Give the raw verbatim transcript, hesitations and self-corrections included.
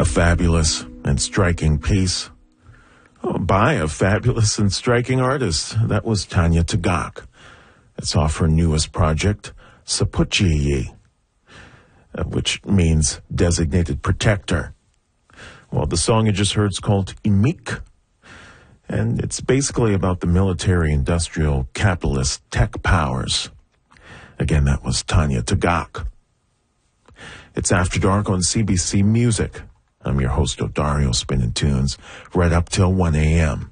A fabulous and striking piece oh, by a fabulous and striking artist. That was Tanya Tagaq. It's off her newest project, Sapuchiyi, uh, which means designated protector. Well, the song you just heard is called Imik, and it's basically about the military-industrial capitalist tech powers. Again, that was Tanya Tagaq. It's After Dark on C B C Music. I'm your host, Odario Spinning Tunes, right up till one a.m.